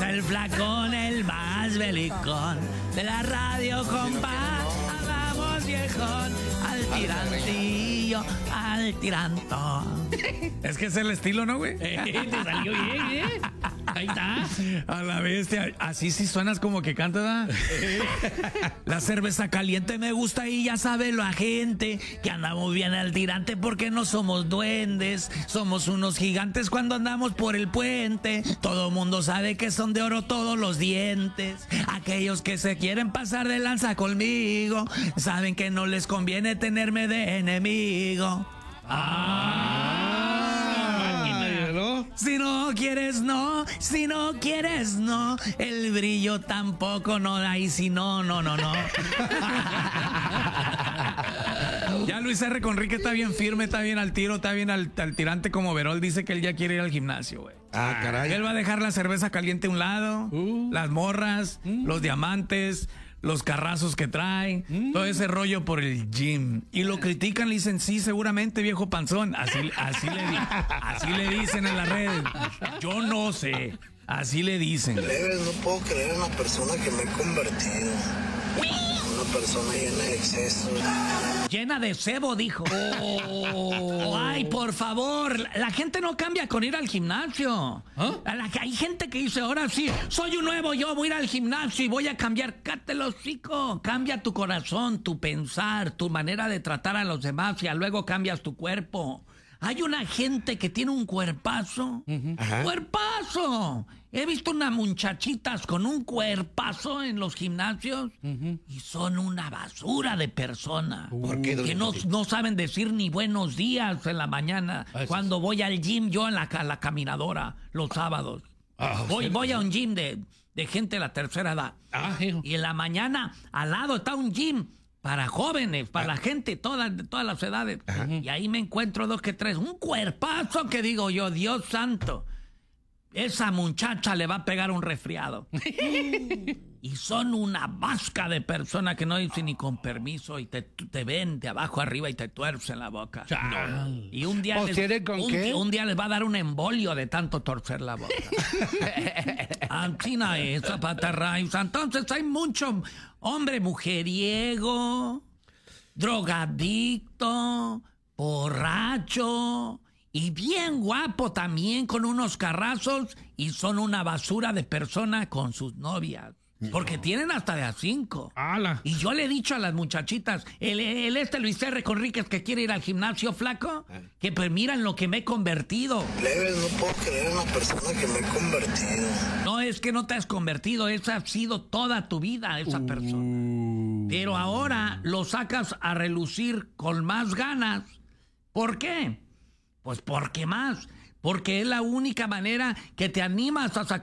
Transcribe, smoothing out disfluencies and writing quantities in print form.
Está el flacón, el más belicón de la radio, compa. Vamos, viejón, al tirantillo, al tirantón. Es que es el estilo, ¿no, güey? Te salió bien, ¿eh? Ahí está. A la bestia. Así sí suenas como que canta, ¿verdad? La cerveza caliente me gusta y ya sabe la gente que andamos bien al tirante porque no somos duendes. Somos unos gigantes cuando andamos por el puente. Todo mundo sabe que son de oro todos los dientes. Aquellos que se quieren pasar de lanza conmigo saben que no les conviene tenerme de enemigo. Si no quieres, no. Si no quieres, no. El brillo tampoco no da. Y si no. Ya Luis R. Conrique está bien firme, está bien al tiro, está bien al tirante como Verol. Dice que él ya quiere ir al gimnasio, güey. Ah, caray. Él va a dejar la cerveza caliente a un lado, las morras, los diamantes, los carrazos que trae, todo ese rollo por el gym. Y lo critican, le dicen, sí, seguramente, viejo panzón. Así le dicen en las redes. Yo no sé. Así le dicen. Leves, no puedo creer en la persona que me he convertido. Una persona llena de excesos. Llena de cebo, dijo. Ay, por favor, la gente no cambia con ir al gimnasio. Hay gente que dice, ahora sí, soy un nuevo yo, voy a ir al gimnasio y voy a cambiar. Cállate el hocico. Cambia tu corazón, tu pensar, tu manera de tratar a los demás y luego cambias tu cuerpo. Hay una gente que tiene un cuerpazo. ¡Cuerpazo! He visto unas muchachitas con un cuerpazo en los gimnasios y son una basura de persona. ¿Por qué, que no saben decir ni buenos días en la mañana. Cuando voy al gym, yo en la caminadora, los sábados. Voy a un gym de gente de la tercera edad. Y en la mañana, al lado está un gym para jóvenes, para la gente, de todas las edades. Y ahí me encuentro 2 que 3. Un cuerpazo que digo yo, Dios santo. Esa muchacha le va a pegar un resfriado. Y son una vasca de personas que no dicen ni con permiso y te ven de abajo arriba y te tuercen la boca. No. Y un día un día les va a dar un embolio de tanto torcer la boca. Antina esa patarraiza. Entonces hay mucho hombre mujeriego, drogadicto, borracho y bien guapo también con unos carrazos y son una basura de persona con sus novias. Porque tienen hasta de a 5. Y yo le he dicho a las muchachitas, Luis R. Conríquez que quiere ir al gimnasio, flaco, que pues mira en lo que me he convertido. Leves, no puedo creer en la persona que me he convertido. No, es que no te has convertido, esa ha sido toda tu vida, esa persona. Pero ahora lo sacas a relucir con más ganas. ¿Por qué? Pues porque es la única manera que te animas a sacar